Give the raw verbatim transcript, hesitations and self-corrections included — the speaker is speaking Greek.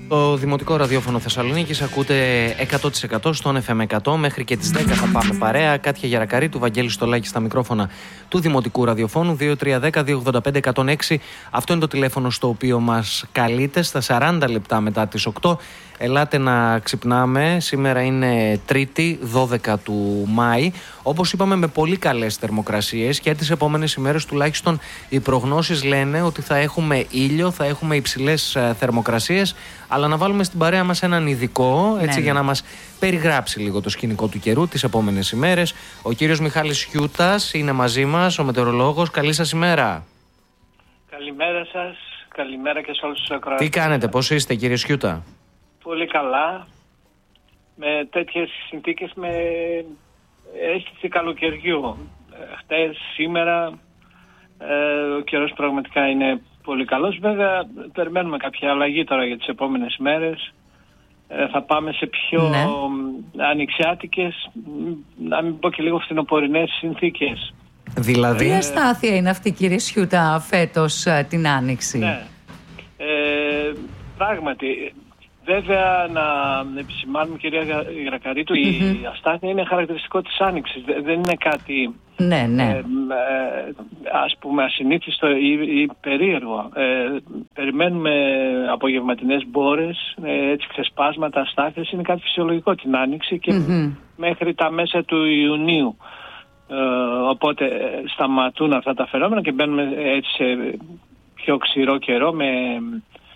Το Δημοτικό Ραδιόφωνο Θεσσαλονίκης ακούτε εκατό τοις εκατό στον εφ εμ εκατό. Μέχρι και τις δέκα θα πάμε παρέα. Κάτια Γερακαρίτου, Βαγγέλης Στολάκη στα μικρόφωνα του Δημοτικού Ραδιοφώνου. δύο τρία ένα μηδέν δύο ογδόντα πέντε εκατόν έξι. Αυτό είναι το τηλέφωνο στο οποίο μας καλείτε στα σαράντα λεπτά μετά τις οκτώ. Ελάτε να ξυπνάμε. Σήμερα είναι Τρίτη, δώδεκα του Μάη. Όπως είπαμε, με πολύ καλές θερμοκρασίες και τις επόμενες ημέρες τουλάχιστον οι προγνώσεις λένε ότι θα έχουμε ήλιο, θα έχουμε υψηλές θερμοκρασίες. Αλλά να βάλουμε στην παρέα μας έναν ειδικό, έτσι, ναι, για να μας περιγράψει λίγο το σκηνικό του καιρού τις επόμενες ημέρες. Ο κύριος Μιχάλης Χιούτας είναι μαζί μας, ο μετεωρολόγος. Καλή σας ημέρα. Καλημέρα σας, καλημέρα και σε όλους τους ακροατές. Τι κάνετε, πώς είστε κύριε Χιούτα? Πολύ καλά, με τέτοιες συνθήκες, με αίσθηση καλοκαιριού. Χτες, σήμερα, ε, ο καιρός πραγματικά είναι πολύ καλός. Βέβαια, περιμένουμε κάποια αλλαγή τώρα για τις επόμενες μέρες. Ε, θα πάμε σε πιο ναι. ανοιξιάτικες, να μην πω και λίγο φθινοπορεινές συνθήκες. Δηλαδή... Τι αστάθεια είναι αυτή, κύριε Σιούτα, φέτος την Άνοιξη? Ναι, ε, πράγματι... Βέβαια, να επισημάνουμε, κυρία Γερακαρίτου, mm-hmm. η αστάθεια είναι χαρακτηριστικό της Άνοιξης. Δεν είναι κάτι ναι, ναι. Ε, ε, ας πούμε ασυνήθιστο ή, ή περίεργο. Ε, περιμένουμε απογευματινές μπόρες, ε, έτσι ξεσπάσματα, αστάθειες. Είναι κάτι φυσιολογικό την Άνοιξη και mm-hmm. μέχρι τα μέσα του Ιουνίου. Ε, οπότε ε, σταματούν αυτά τα φαινόμενα και μπαίνουμε έτσι σε πιο ξηρό καιρό με...